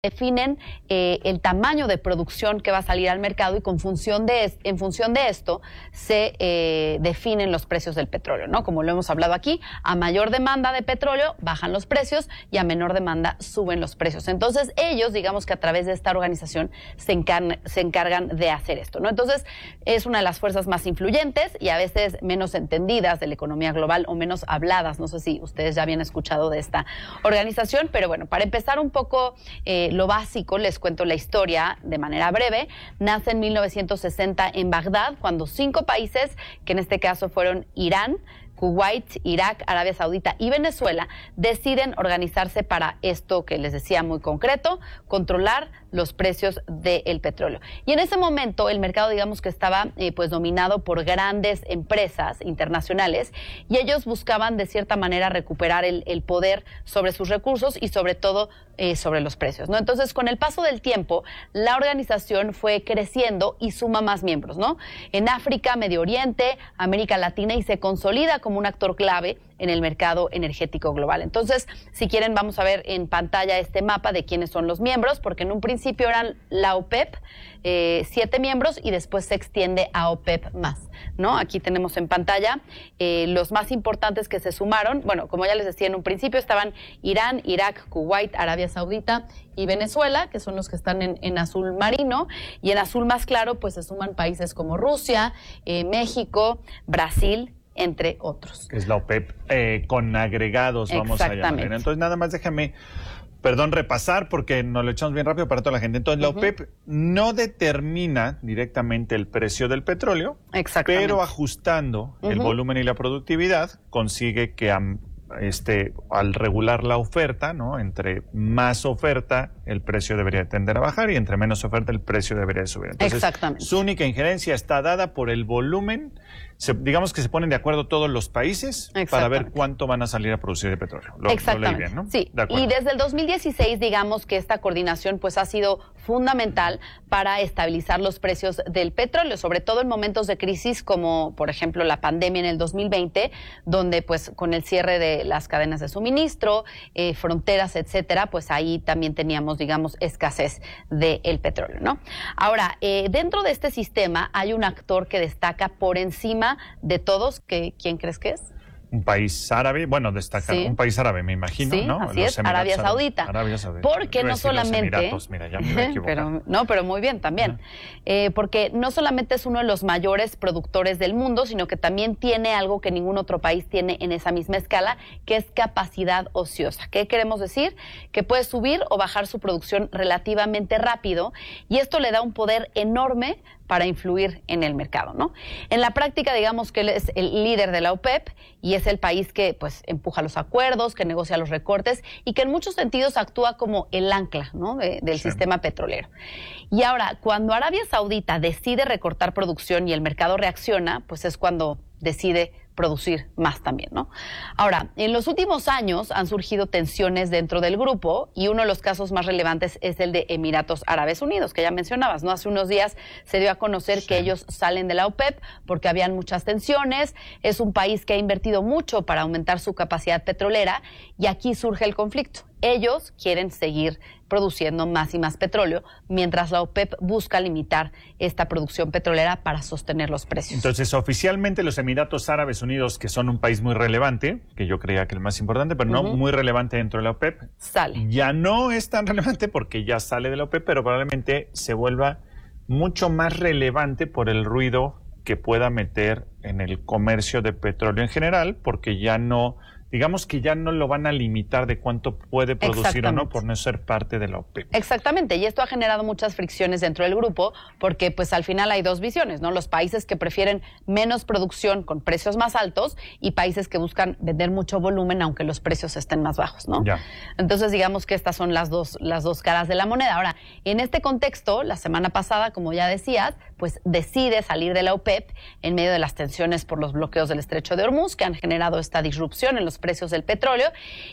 definen el tamaño de producción que va a salir al mercado y en función de esto se definen los precios del petróleo, ¿no? Como lo hemos hablado aquí, a mayor demanda de petróleo bajan los precios y a menor demanda suben los precios. Entonces ellos, digamos que a través de esta organización se encargan de hacer esto, ¿no? Entonces es una de las fuerzas más influyentes y a veces menos entendidas de la economía global o menos habladas. No sé si ustedes ya habían escuchado de esta organización, pero bueno, para empezar un poco lo básico, les cuento la historia de manera breve. Nace en 1960 en Bagdad, cuando 5 países, que en este caso fueron Irán, Kuwait, Irak, Arabia Saudita y Venezuela, deciden organizarse para esto que les decía muy concreto, controlar los precios del petróleo. Y en ese momento el mercado, digamos que estaba pues dominado por grandes empresas internacionales y ellos buscaban de cierta manera recuperar el poder sobre sus recursos y sobre todo sobre los precios, ¿no? Entonces, con el paso del tiempo, la organización fue creciendo y suma más miembros, ¿no? En África, Medio Oriente, América Latina, y se consolida como un actor clave en el mercado energético global. Entonces, si quieren, vamos a ver en pantalla este mapa de quiénes son los miembros, porque en un principio eran la OPEP, 7 miembros, y después se extiende a OPEP más, ¿no? Aquí tenemos en pantalla los más importantes que se sumaron. Bueno, como ya les decía en un principio, estaban Irán, Irak, Kuwait, Arabia Saudita y Venezuela, que son los que están en azul marino, y en azul más claro, pues se suman países como Rusia, México, Brasil, entre otros. Es la OPEP con agregados, vamos a llamar. Entonces, nada más déjame, repasar porque nos lo echamos bien rápido para toda la gente. Entonces, la OPEP no determina directamente el precio del petróleo, pero ajustando el volumen y la productividad, consigue que al regular la oferta, ¿no? Entre más oferta, el precio debería tender a bajar, y entre menos oferta, el precio debería subir. Entonces, su única injerencia está dada por el volumen. Digamos que se ponen de acuerdo todos los países para ver cuánto van a salir a producir de petróleo. Lo leí bien, ¿no? Sí, y desde el 2016, digamos que esta coordinación pues ha sido fundamental para estabilizar los precios del petróleo, sobre todo en momentos de crisis como, por ejemplo, la pandemia en el 2020, donde pues con el cierre de las cadenas de suministro, fronteras, etcétera, pues ahí también teníamos, digamos, escasez del petróleo, ¿no? Ahora, dentro de este sistema hay un actor que destaca por encima de todos, que ¿quién crees que es? Un país árabe, bueno, destaca un país árabe, me imagino, sí, ¿no? Así es, Arabia Saudita. Porque no solamente... Mira, ya me equivoqué. pero muy bien también. Porque no solamente es uno de los mayores productores del mundo, sino que también tiene algo que ningún otro país tiene en esa misma escala, que es capacidad ociosa. ¿Qué queremos decir? Que puede subir o bajar su producción relativamente rápido, y esto le da un poder enorme para influir en el mercado, ¿no? En la práctica, digamos que él es el líder de la OPEP y es el país que pues empuja los acuerdos, que negocia los recortes y que en muchos sentidos actúa como el ancla, ¿no? del sistema petrolero. Y ahora, cuando Arabia Saudita decide recortar producción y el mercado reacciona, pues es cuando decide producir más también, ¿no? Ahora, en los últimos años han surgido tensiones dentro del grupo, y uno de los casos más relevantes es el de Emiratos Árabes Unidos, que ya mencionabas, ¿no? Hace unos días se dio a conocer que ellos salen de la OPEP porque habían muchas tensiones. Es un país que ha invertido mucho para aumentar su capacidad petrolera, y aquí surge el conflicto. Ellos quieren seguir produciendo más y más petróleo, mientras la OPEP busca limitar esta producción petrolera para sostener los precios. Entonces, oficialmente los Emiratos Árabes Unidos, que son un país muy relevante, que yo creía que el más importante, pero no muy relevante dentro de la OPEP, ya no es tan relevante porque ya sale de la OPEP, pero probablemente se vuelva mucho más relevante por el ruido que pueda meter en el comercio de petróleo en general, porque ya no... Digamos que ya no lo van a limitar de cuánto puede producir o no por no ser parte de la OPEP. Exactamente, y esto ha generado muchas fricciones dentro del grupo, porque pues al final hay dos visiones, ¿no? Los países que prefieren menos producción con precios más altos, y países que buscan vender mucho volumen aunque los precios estén más bajos, ¿no? Entonces, digamos que estas son las dos caras de la moneda. Ahora, en este contexto, la semana pasada, como ya decías, pues decide salir de la OPEP en medio de las tensiones por los bloqueos del Estrecho de Hormuz, que han generado esta disrupción en los precios del petróleo,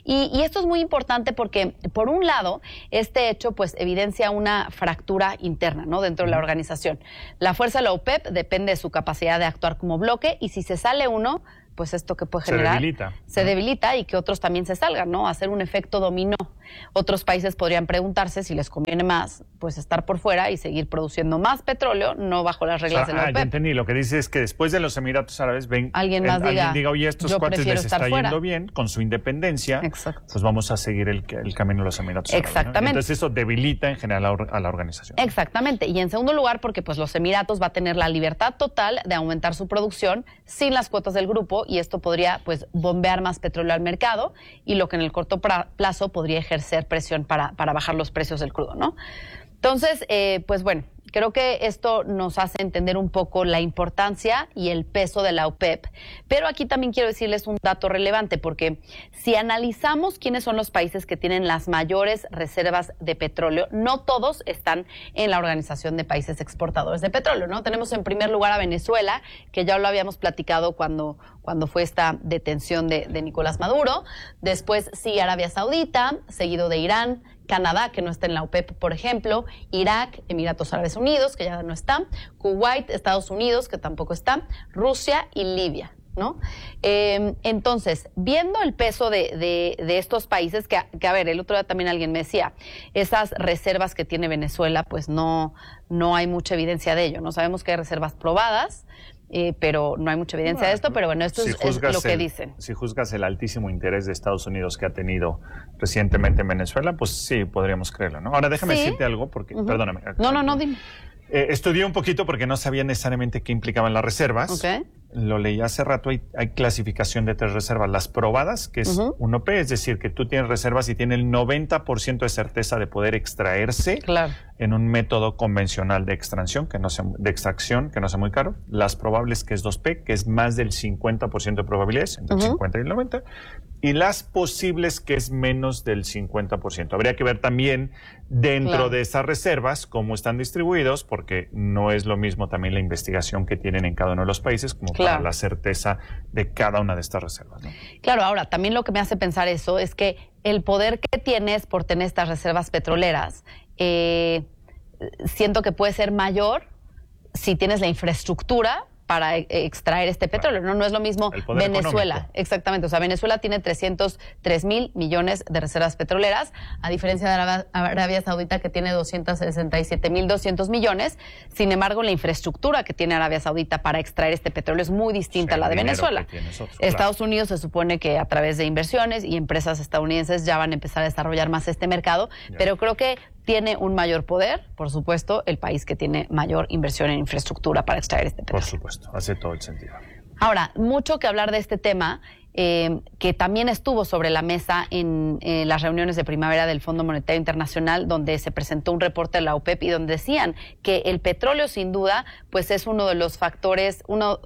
y esto es muy importante porque, por un lado, este hecho pues evidencia una fractura interna, ¿no? Dentro de la organización. La fuerza de la OPEP depende de su capacidad de actuar como bloque, y si se sale uno, pues esto que puede generar se debilita y que otros también se salgan, ¿no? Hacer un efecto dominó. Otros países podrían preguntarse si les conviene más pues estar por fuera y seguir produciendo más petróleo, no bajo las reglas de la OPEP. Ya entendí. Lo que dice es que después de los Emiratos Árabes alguien diga, oye, estos cuates les está yendo bien con su independencia, exacto, pues vamos a seguir el camino de los Emiratos Árabes. Exactamente. ¿No? Entonces eso debilita en general a la organización. Exactamente. Y en segundo lugar, porque pues los Emiratos va a tener la libertad total de aumentar su producción sin las cuotas del grupo, y esto podría pues bombear más petróleo al mercado, y lo que en el corto plazo podría ejercer presión para bajar los precios del crudo, ¿no? Entonces, pues bueno, creo que esto nos hace entender un poco la importancia y el peso de la OPEP, pero aquí también quiero decirles un dato relevante, porque si analizamos quiénes son los países que tienen las mayores reservas de petróleo, no todos están en la Organización de Países Exportadores de Petróleo, ¿no? Tenemos en primer lugar a Venezuela, que ya lo habíamos platicado cuando fue esta detención de Nicolás Maduro. Después sigue Arabia Saudita, seguido de Irán, Canadá, que no está en la OPEP, por ejemplo, Irak, Emiratos Árabes Unidos, que ya no está, Kuwait, Estados Unidos, que tampoco está, Rusia y Libia, ¿no? Entonces, viendo el peso de estos países, que a ver, el otro día también alguien me decía, esas reservas que tiene Venezuela, pues no hay mucha evidencia de ello, ¿no? Sabemos que hay reservas probadas, pero no hay mucha evidencia de esto, pero bueno, esto es lo que dicen. Si juzgas el altísimo interés de Estados Unidos que ha tenido recientemente en Venezuela, pues sí, podríamos creerlo, ¿no? Ahora déjame decirte algo, porque, perdóname. No, dime. Estudié un poquito porque no sabía necesariamente qué implicaban las reservas. Okay. Lo leí hace rato, hay clasificación de 3 reservas. Las probadas, que es 1P, es decir, que tú tienes reservas y tiene el 90% de certeza de poder extraerse en un método convencional de extracción, que no sea muy caro. Las probables, que es 2P, que es más del 50% de probabilidades, entre el 50 y el 90. Y las posibles, que es menos del 50%. Habría que ver también dentro de esas reservas cómo están distribuidos, porque no es lo mismo también la investigación que tienen en cada uno de los países como para la certeza de cada una de estas reservas, ¿no? Claro, ahora, también lo que me hace pensar eso es que el poder que tienes por tener estas reservas petroleras, siento que puede ser mayor si tienes la infraestructura para extraer este petróleo. No es lo mismo Venezuela. Económico. Exactamente. O sea, Venezuela tiene 303,000 millones de reservas petroleras, a diferencia de Arabia Saudita, que tiene 267,200 millones. Sin embargo, la infraestructura que tiene Arabia Saudita para extraer este petróleo es muy distinta a la de Venezuela. Estados Unidos se supone que a través de inversiones y empresas estadounidenses ya van a empezar a desarrollar más este mercado, pero creo que tiene un mayor poder, por supuesto, el país que tiene mayor inversión en infraestructura para extraer este petróleo. Por supuesto, hace todo el sentido. Ahora, mucho que hablar de este tema, que también estuvo sobre la mesa en las reuniones de primavera del Fondo Monetario Internacional, donde se presentó un reporte de la OPEP y donde decían que el petróleo, sin duda, pues es uno de los factores, uno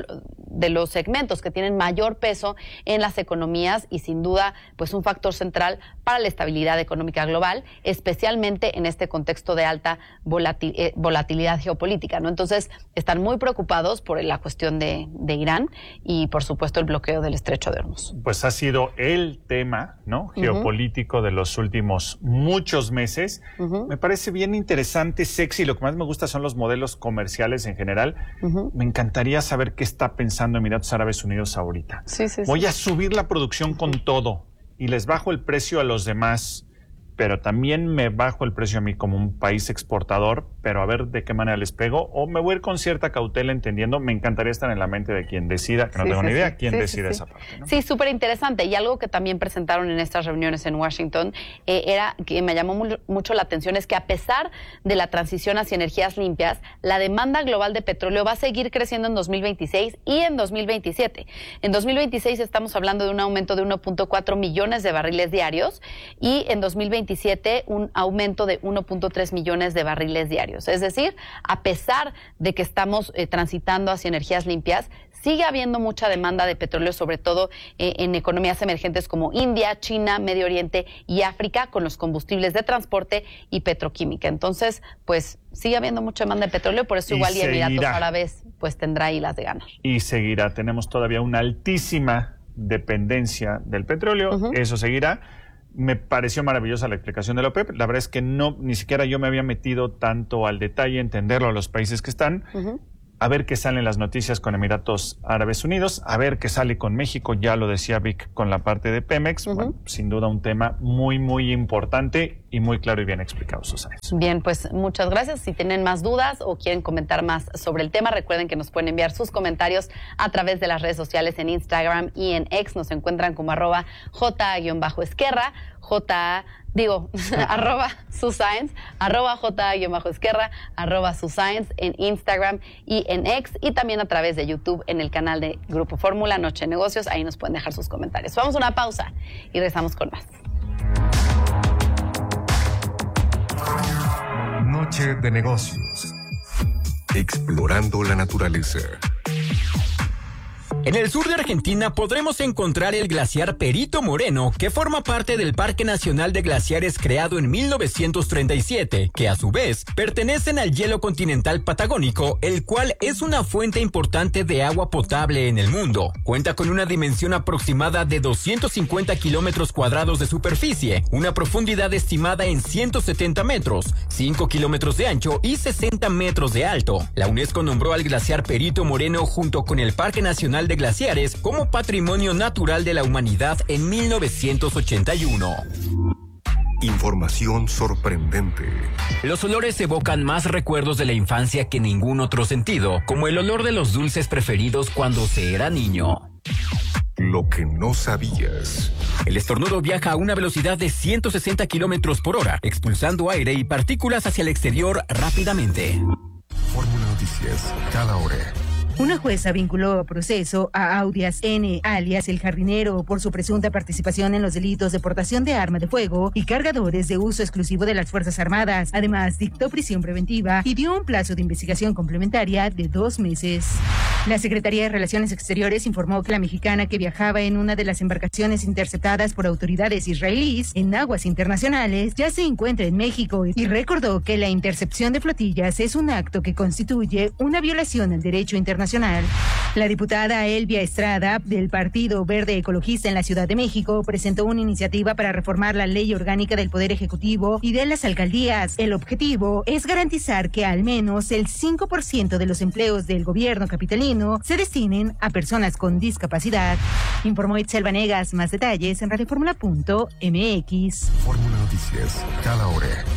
de los segmentos que tienen mayor peso en las economías y sin duda, pues un factor central para la estabilidad económica global, especialmente en este contexto de alta volatilidad geopolítica, ¿no? Entonces, están muy preocupados por la cuestión de Irán y, por supuesto, el bloqueo del Estrecho de Hormuz. Pues ha sido el tema, ¿no?, geopolítico de los últimos muchos meses. Me parece bien interesante, sexy. Lo que más me gusta son los modelos comerciales en general. Me encantaría saber qué está pensando Emiratos Árabes Unidos ahorita. Voy a subir la producción con todo y les bajo el precio a los demás, pero también me bajo el precio a mí como un país exportador, pero a ver de qué manera les pego, o me voy a ir con cierta cautela entendiendo. Me encantaría estar en la mente de quien decida, que no tengo ni idea quién decide esa parte, ¿no? Sí, súper interesante. Y algo que también presentaron en estas reuniones en Washington era que me llamó mucho la atención, es que a pesar de la transición hacia energías limpias, la demanda global de petróleo va a seguir creciendo en 2026 y en 2027. En 2026 estamos hablando de un aumento de 1.4 millones de barriles diarios y en 2027 un aumento de 1.3 millones de barriles diarios. Es decir, a pesar de que estamos transitando hacia energías limpias, sigue habiendo mucha demanda de petróleo, sobre todo en economías emergentes como India, China, Medio Oriente y África, con los combustibles de transporte y petroquímica. Entonces, pues sigue habiendo mucha demanda de petróleo, por eso igual y Emiratos Árabes pues tendrá ahí las de ganar. Y seguirá. Tenemos todavía una altísima dependencia del petróleo. Eso seguirá. Me pareció maravillosa la explicación de la OPEP. La verdad es que ni siquiera yo me había metido tanto al detalle, entenderlo a los países que están. a ver qué salen las noticias con Emiratos Árabes Unidos, a ver qué sale con México, ya lo decía Vic con la parte de Pemex, bueno, sin duda un tema muy, muy importante y muy claro y bien explicado, Susana. Bien, pues muchas gracias. Si tienen más dudas o quieren comentar más sobre el tema, recuerden que nos pueden enviar sus comentarios a través de las redes sociales en Instagram y en X. Nos encuentran como @J_Esquerra, @Suscience, @J_Esquerra, @Suscience en Instagram y en X, y también a través de YouTube en el canal de Grupo Fórmula Noche de Negocios. Ahí nos pueden dejar sus comentarios. Vamos a una pausa y regresamos con más. Noche de Negocios. Explorando la naturaleza. En el sur de Argentina podremos encontrar el glaciar Perito Moreno, que forma parte del Parque Nacional de Glaciares creado en 1937, que a su vez pertenecen al hielo continental patagónico, el cual es una fuente importante de agua potable en el mundo. Cuenta con una dimensión aproximada de 250 kilómetros cuadrados de superficie, una profundidad estimada en 170 metros, 5 kilómetros de ancho y 60 metros de alto. La UNESCO nombró al glaciar Perito Moreno junto con el Parque Nacional de Glaciares como Patrimonio Natural de la Humanidad en 1981. Información sorprendente. Los olores evocan más recuerdos de la infancia que ningún otro sentido, como el olor de los dulces preferidos cuando se era niño. Lo que no sabías. El estornudo viaja a una velocidad de 160 kilómetros por hora, expulsando aire y partículas hacia el exterior rápidamente. Fórmula Noticias, cada hora. Una jueza vinculó a proceso a Audias N., alias El Jardinero, por su presunta participación en los delitos de portación de arma de fuego y cargadores de uso exclusivo de las Fuerzas Armadas. Además, dictó prisión preventiva y dio un plazo de investigación complementaria de 2 meses. La Secretaría de Relaciones Exteriores informó que la mexicana, que viajaba en una de las embarcaciones interceptadas por autoridades israelíes en aguas internacionales, ya se encuentra en México, y recordó que la intercepción de flotillas es un acto que constituye una violación al derecho internacional. La diputada Elvia Estrada, del Partido Verde Ecologista en la Ciudad de México, presentó una iniciativa para reformar la Ley Orgánica del Poder Ejecutivo y de las Alcaldías. El objetivo es garantizar que al menos el 5% de los empleos del gobierno capitalino se destinen a personas con discapacidad. Informó Itzel Vanegas. Más detalles en radioformula.mx. Fórmula Noticias, cada hora.